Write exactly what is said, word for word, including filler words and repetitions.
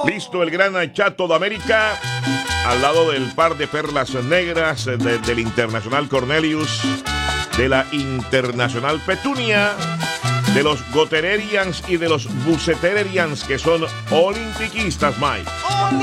Listo el gran Chato de América, al lado del par de perlas negras de, del Internacional Cornelius, de la Internacional Petunia, de los Gotererians y de los Bucetererians, que son olimpiquistas, Mike.